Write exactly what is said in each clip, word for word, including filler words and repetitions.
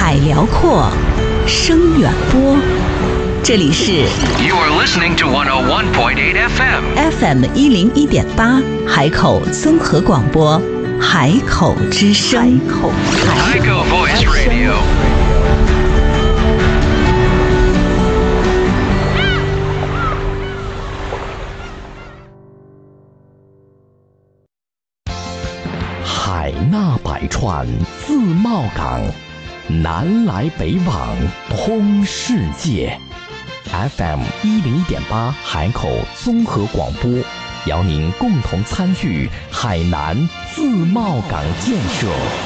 海辽阔，声远播。这里是 You are listening to one oh one point eight F M F M 一零一点八海口综合广播，海口之声。海口海口 Voice Radio。 海纳百川，自贸港，南来北往，通世界。F M 一零一点八海口综合广播，邀您共同参与海南自贸港建设。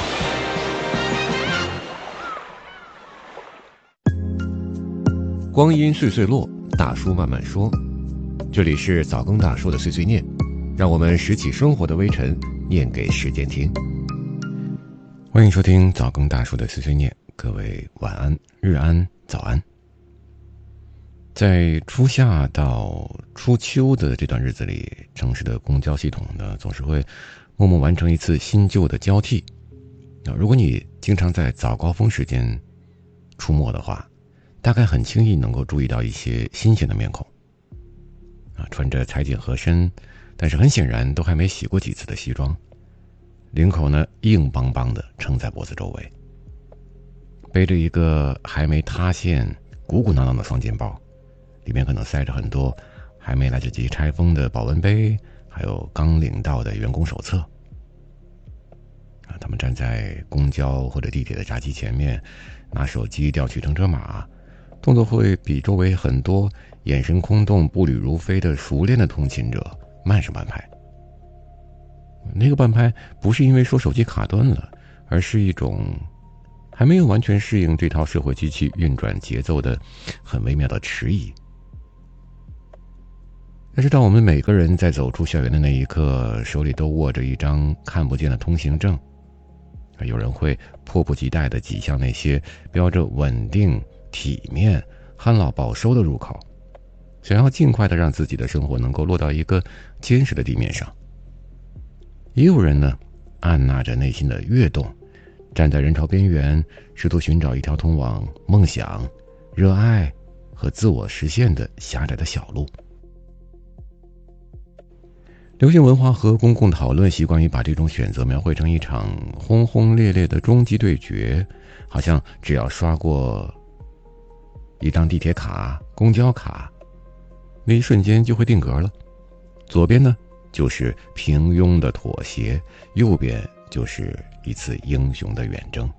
光阴岁岁落，大叔慢慢说。这里是早更大叔的碎碎念，让我们拾起生活的微尘，念给时间听。欢迎收听早更大叔的碎碎念，各位晚安、日安、早安。在初夏到初秋的这段日子里，城市的公交系统呢，总是会默默完成一次新旧的交替。如果你经常在早高峰时间出没的话，大概很轻易能够注意到一些新鲜的面孔。啊，穿着裁剪合身，但是很显然都还没洗过几次的西装，领口呢硬邦邦的撑在脖子周围，背着一个还没塌陷、鼓鼓囊囊的双肩包。里面可能塞着很多还没来得及拆封的保温杯，还有刚领到的员工手册。啊，他们站在公交或者地铁的闸机前面，拿手机调取乘车码，动作会比周围很多眼神空洞、步履如飞的熟练的通勤者慢上半拍。那个半拍不是因为说手机卡顿了，而是一种还没有完全适应这套社会机器运转节奏的很微妙的迟疑。但是当我们每个人在走出校园的那一刻，手里都握着一张看不见的通行证，有人会迫不及待地挤向那些标着稳定、体面、旱涝保收的入口，想要尽快地让自己的生活能够落到一个坚实的地面上。也有人呢，按捺着内心的跃动，站在人潮边缘，试图寻找一条通往梦想、热爱和自我实现的狭窄的小路。流行文化和公共讨论习惯于把这种选择描绘成一场轰轰烈烈的终极对决，好像只要刷过一张地铁卡、公交卡，那一瞬间就会定格了。左边呢就是平庸的妥协，右边就是一次英雄的远征。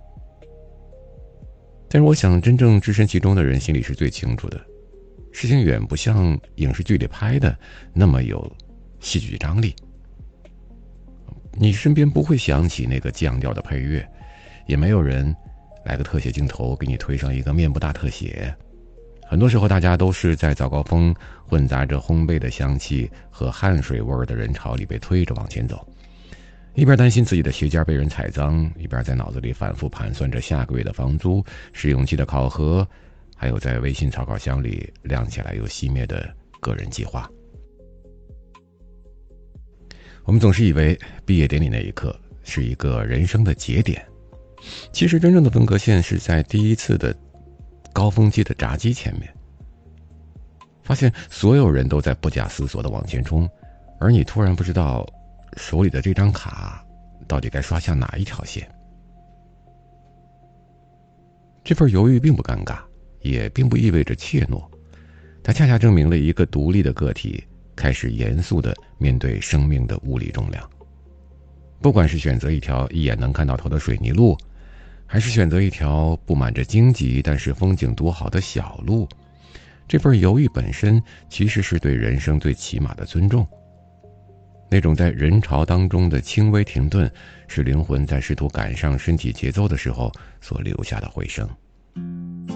但是我想真正置身其中的人心里是最清楚的，事情远不像影视剧里拍的那么有戏剧张力。你身边不会响起那个降调的配乐，也没有人来个特写镜头给你推上一个面部大特写。很多时候大家都是在早高峰混杂着烘焙的香气和汗水味的人潮里被推着往前走，一边担心自己的鞋尖被人踩脏，一边在脑子里反复盘算着下个月的房租、试用期的考核，还有在微信草稿箱里亮起来又熄灭的个人计划。我们总是以为毕业典礼那一刻是一个人生的节点，其实真正的分隔线是在第一次的高峰期的闸机前面，发现所有人都在不假思索地往前冲，而你突然不知道手里的这张卡到底该刷向哪一条线。这份犹豫并不尴尬，也并不意味着怯懦，它恰恰证明了一个独立的个体开始严肃地面对生命的物理重量。不管是选择一条一眼能看到头的水泥路，还是选择一条布满着荆棘但是风景独好的小路，这份犹豫本身其实是对人生最起码的尊重。那种在人潮当中的轻微停顿，是灵魂在试图赶上身体节奏的时候所留下的回声。